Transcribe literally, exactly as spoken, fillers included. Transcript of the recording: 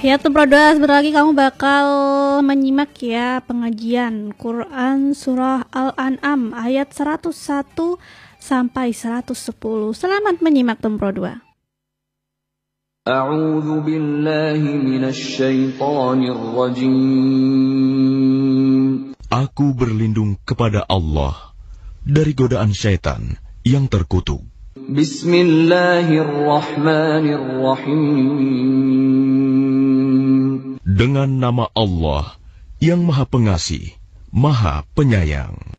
Ya Tumpro dua, sebentar lagi kamu bakal menyimak ya pengajian Quran Surah Al-An'am ayat seratus satu sampai seratus sepuluh. Selamat menyimak Tumpro dua. A'udzu billahi minasy syaithanir rajim. Aku berlindung kepada Allah dari godaan syaitan yang terkutuk. Bismillahirrahmanirrahim. Dengan nama Allah yang Maha Pengasih, Maha Penyayang.